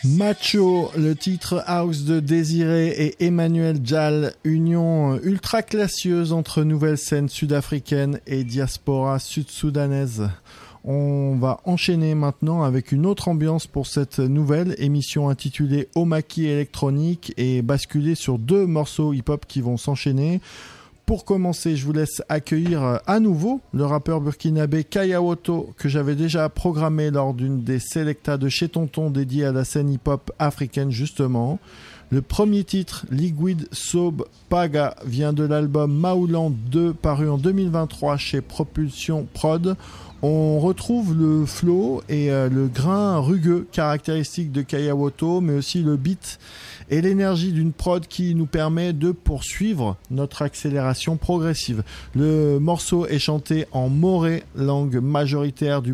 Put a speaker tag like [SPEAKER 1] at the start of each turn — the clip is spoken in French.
[SPEAKER 1] Macho, le titre house de Désiré et Emmanuel Jal, union ultra classieuse entre nouvelle scène sud-africaine et diaspora sud-soudanaise. On va enchaîner maintenant avec une autre ambiance pour cette nouvelle émission intitulée Omaki électronique et basculer sur deux morceaux hip-hop qui vont s'enchaîner. Pour commencer, je vous laisse accueillir à nouveau le rappeur burkinabé Kayawoto que j'avais déjà programmé lors d'une des Selecta de chez Tonton dédiée à la scène hip-hop africaine justement. Le premier titre, Liquid Sob Paga, vient de l'album Maoulan 2 paru en 2023 chez Propulsion Prod. On retrouve le flow et le grain rugueux caractéristique de Kayawoto, mais aussi le beat et l'énergie d'une prod qui nous permet de poursuivre notre accélération progressive. Le morceau est chanté en moré, langue majoritaire du